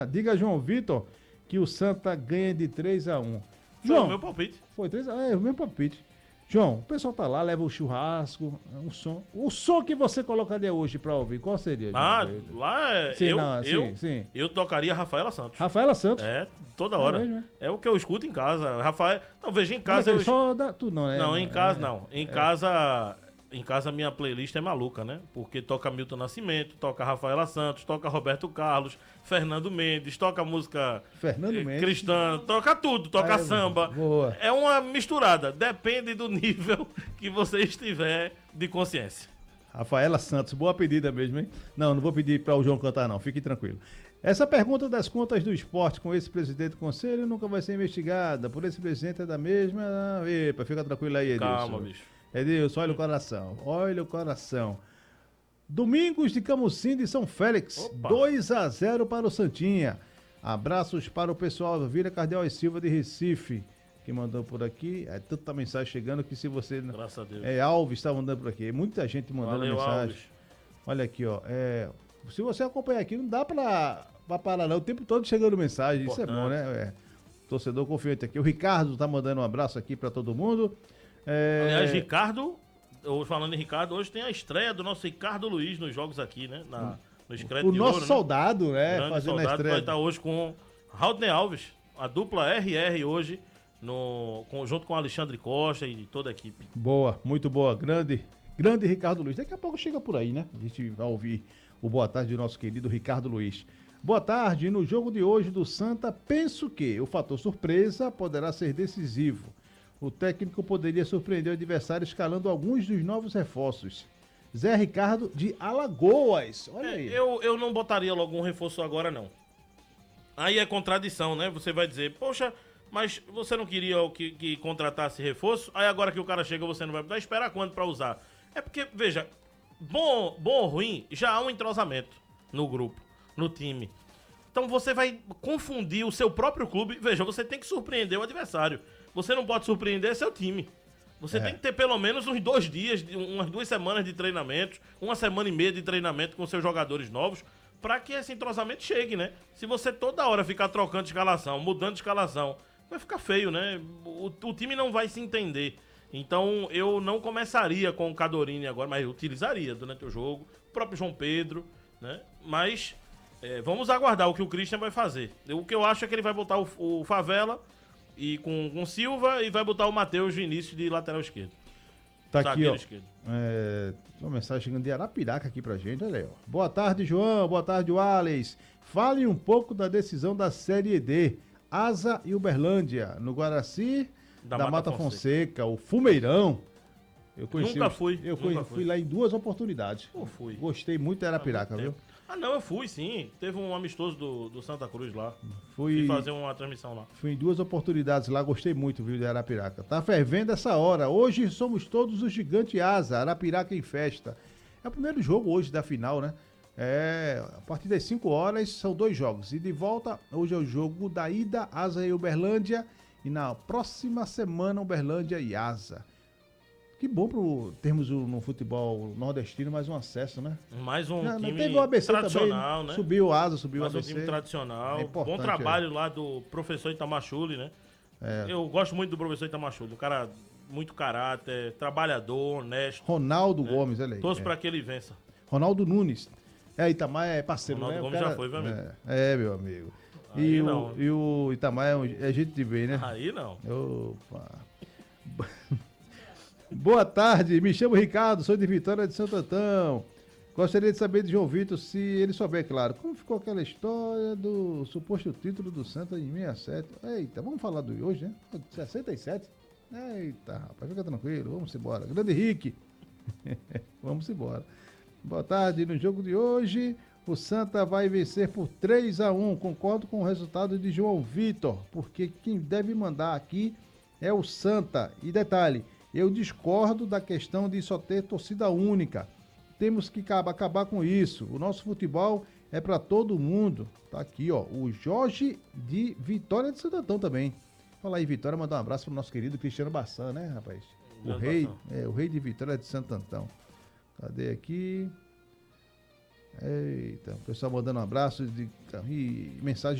Diga, João Vitor, que o Santa ganha de 3-1. Foi o João, meu palpite. foi 3-1, é o meu palpite. João, o pessoal tá lá, leva o churrasco, um som. O som que você colocaria hoje pra ouvir, qual seria, Ah, João? lá Sim, não, sim, sim. eu tocaria Rafaela Santos. Rafaela Santos. É, toda É hora. mesmo, É o que eu escuto em casa. Rafael, não, veja, em Mas casa eu. só da, tu não, né? Não, em casa não. Em casa minha playlist é maluca, né? Porque toca Milton Nascimento, toca Rafaela Santos, toca Roberto Carlos, Fernando Mendes, toca música Fernando Mendes. cristã, toca tudo, toca samba. Boa. É uma misturada, depende do nível que você estiver de consciência. Rafaela Santos, boa pedida mesmo, hein? Não vou pedir para o João cantar, não, fique tranquilo. Essa pergunta das contas do esporte com esse presidente do conselho nunca vai ser investigada. Por esse presidente é da mesma. Epa, fica tranquilo aí, Edilson. Calma, bicho. Edilson, olha o coração, olha o coração. Domingos de Camusim de São Félix, Opa. 2-0 para o Santinha. Abraços para o pessoal do Vila Cardeal e Silva de Recife, que mandou por aqui. É tanta mensagem chegando que se você... Graças a Deus. Alves está mandando por aqui. Muita gente mandando Valeu, mensagem. Alves. Olha aqui, ó. Se você acompanhar aqui, não dá pra parar não. O tempo todo chegando mensagem. Isso é bom, né? Torcedor confiante aqui. O Ricardo tá mandando um abraço aqui pra todo mundo. Aliás, Ricardo, falando em Ricardo, hoje tem a estreia do nosso Ricardo Luiz nos jogos aqui, né? No Escrete O de nosso Ouro, soldado, né? Grande Fazendo a soldado estreia. vai estar hoje com Raudney Alves, a dupla RR hoje, junto com Alexandre Costa e toda a equipe. Boa, muito boa. Grande Ricardo Luiz. Daqui a pouco chega por aí, né? A gente vai ouvir o boa tarde do nosso querido Ricardo Luiz. Boa tarde. No jogo de hoje do Santa, penso que o fator surpresa poderá ser decisivo. O técnico poderia surpreender o adversário escalando alguns dos novos reforços. Zé Ricardo de Alagoas. Olha aí. Eu não botaria logo um reforço agora, não. Aí é contradição, né? Você vai dizer, poxa, mas você não queria que contratasse reforço? Aí agora que o cara chega, você não vai esperar quando pra usar? É porque, veja, bom ou ruim, já há um entrosamento no grupo, no time. Então você vai confundir o seu próprio clube. Veja, você tem que surpreender o adversário. Você não pode surpreender seu time. Você tem que ter pelo menos uns 2 dias, umas 2 semanas de treinamento, 1,5 de treinamento com seus jogadores novos, para que esse entrosamento chegue, né? Se você toda hora ficar trocando de escalação, mudando de escalação, vai ficar feio, né? O time não vai se entender. Então eu não começaria com o Cadorini agora, mas eu utilizaria durante o jogo, o próprio João Pedro, né? Mas vamos aguardar o que o Christian vai fazer. O que eu acho é que ele vai botar o Favela e com Silva e vai botar o Matheus Vinícius de lateral esquerdo. Tá aqui, ó. Esquerdo. Uma mensagem chegando de Arapiraca aqui pra gente, olha aí, ó. Boa tarde, João. Boa tarde, Wallace. Fale um pouco da decisão da Série D. Asa e Uberlândia, no Guaraci da Mata Fonseca, o Fumeirão. Eu conheci. Nunca fui. Fui lá em 2 oportunidades. Pô, fui. Gostei muito de Arapiraca, viu? Ah, não, eu fui, sim. Teve um amistoso do Santa Cruz lá. Fui Fui fazer uma transmissão lá. Fui em 2 oportunidades lá, gostei muito, viu, de Arapiraca. Tá fervendo essa hora. Hoje somos todos os gigantes Asa, Arapiraca em festa. É o primeiro jogo hoje da final, né? A partir das 5 horas são 2 jogos. E de volta, hoje é o jogo da ida, Asa e Uberlândia. E na próxima semana, Uberlândia e Asa. Que bom termos no futebol nordestino mais um acesso, né? Mais um time teve o ABC tradicional, também, né? Subiu o Asa, subiu Mais o ABC. um time tradicional. É importante, Bom trabalho lá do professor Itamachule, né? Eu gosto muito do professor Itamachule. Um cara muito caráter, trabalhador, honesto. Ronaldo Gomes, olha aí. Torço pra que ele vença. Ronaldo Nunes. Itamar é parceiro, Ronaldo né? Gomes já foi, meu amigo. Meu amigo. Aí E não. o Itamar é gente de bem, né? Aí não. Opa. Boa tarde, me chamo Ricardo, sou de Vitória de Santo Antão. Gostaria de saber de João Vitor, se ele souber, claro, como ficou aquela história do suposto título do Santa em 67. Eita, vamos falar do hoje, né? 67? Eita, rapaz, fica tranquilo, vamos embora. Grande Henrique. Vamos embora. Boa tarde, no jogo de hoje, o Santa vai vencer por 3-1. Concordo com o resultado de João Vitor, porque quem deve mandar aqui é o Santa. E detalhe, eu discordo da questão de só ter torcida única. Temos que acabar com isso. O nosso futebol é para todo mundo. Tá aqui, ó, o Jorge de Vitória de Santo Antão também. Fala aí, Vitória, mandar um abraço pro nosso querido Cristiano Bassan, né, rapaz? O rei de Vitória de Santo Antão. Cadê aqui? Eita, o pessoal mandando um abraço e mensagem